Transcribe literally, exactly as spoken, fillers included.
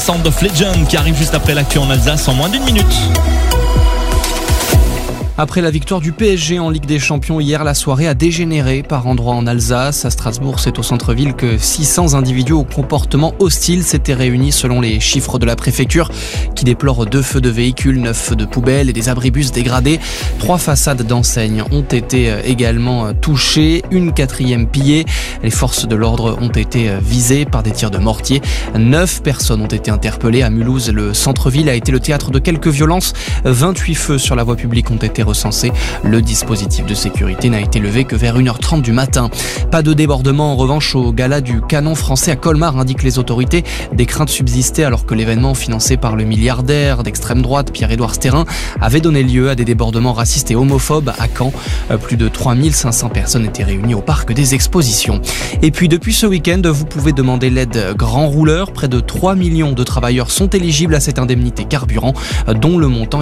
Sound of Legend qui arrive juste après l'actu en Alsace en moins d'une minute. Après la victoire du P S G en Ligue des Champions hier, la soirée a dégénéré par endroits en Alsace. À Strasbourg, c'est au centre-ville que six cents individus au comportement hostile s'étaient réunis selon les chiffres de la préfecture qui déplore deux feux de véhicules, neuf feux de poubelles et des abribus dégradés. Trois façades d'enseignes ont été également touchées, une quatrième pillée. Les forces de l'ordre ont été visées par des tirs de mortier. Neuf personnes ont été interpellées. À Mulhouse, le centre-ville a été le théâtre de quelques violences. vingt-huit feux sur la voie publique ont été recensés. Le dispositif de sécurité n'a été levé que vers une heure trente du matin. Pas de débordement en revanche au gala du canon français à Colmar, indiquent les autorités. Des craintes subsistaient alors que l'événement financé par le milliardaire d'extrême droite Pierre-Édouard Stérin avait donné lieu à des débordements racistes et homophobes à Caen. Plus de trois mille cinq cents personnes étaient réunies au parc des expositions. Et puis depuis ce week-end, vous pouvez demander l'aide grand rouleur. Près de trois millions de travailleurs sont éligibles à cette indemnité carburant dont le montant